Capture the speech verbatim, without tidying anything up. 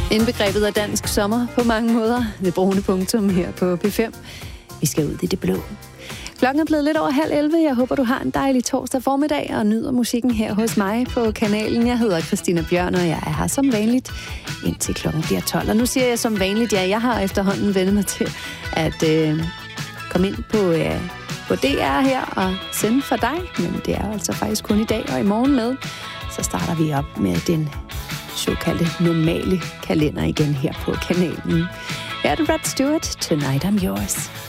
Indbegrebet af dansk sommer på mange måder. Det brune punktum her på P fem. Vi skal ud i det blå. Klokken er blevet lidt over halv elleve. Jeg håber, du har en dejlig torsdag formiddag og nyder musikken her hos mig på kanalen. Jeg hedder Christina Bjørn, og jeg er her som vanligt indtil klokken bliver tolv. Og nu siger jeg som vanligt, ja, jeg har efterhånden vendt mig til at øh, komme ind på, øh, på D R her og sende for dig. Men det er altså faktisk kun i dag og i morgen med. Så starter vi op med den såkaldte normale kalender igen her på kanalen. Her er det Rod Stewart, Tonight I'm Yours.